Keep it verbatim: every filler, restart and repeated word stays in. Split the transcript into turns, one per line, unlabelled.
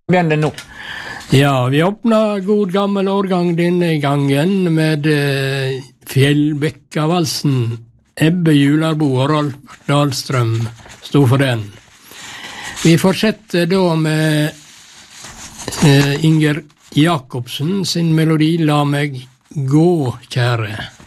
Begynn det nå.
Ja, vi åpner god gammel årgang denne gangen med eh, Fjellbekkavalsen. Ebbe Jularbo og Rolf Dahlstrøm stod for den. Vi fortsetter da med eh, Inger Jakobsen sin melodi La meg gå, kjære.